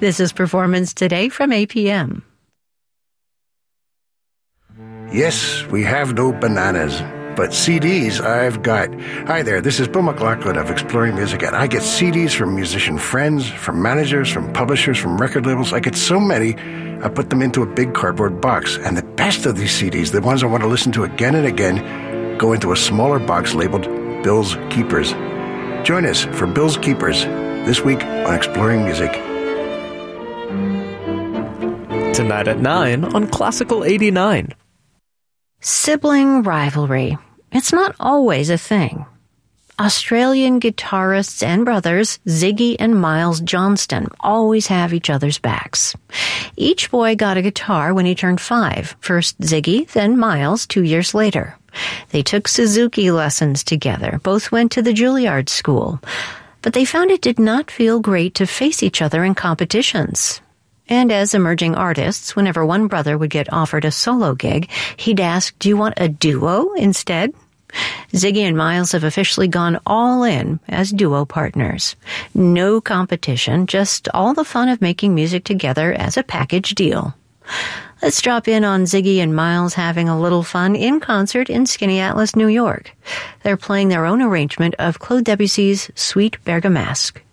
This is Performance Today from APM. Yes, we have no bananas, but CDs I've got. Hi there, this is Bill McLaughlin of Exploring Music, and I get CDs from musician friends, from managers, from publishers, from record labels. I get so many, I put them into a big cardboard box. And the best of these CDs, the ones I want to listen to again and again, go into a smaller box labeled Bill's Keepers. Join us for Bill's Keepers this week on Exploring Music. Tonight at 9 on Classical 89. Sibling rivalry. It's not always a thing. Australian guitarists and brothers Ziggy and Miles Johnston always have each other's backs. Each boy got a guitar when he turned 5. First Ziggy, then Miles 2 years later. They took Suzuki lessons together. Both went to the Juilliard School. But they found it did not feel great to face each other in competitions. And as emerging artists, whenever one brother would get offered a solo gig, he'd ask, "Do you want a duo instead?" Ziggy and Miles have officially gone all in as duo partners. No competition, just all the fun of making music together as a package deal. Let's drop in on Ziggy and Miles having a little fun in concert in Skinny Atlas, New York. They're playing their own arrangement of Claude Debussy's Suite Bergamasque.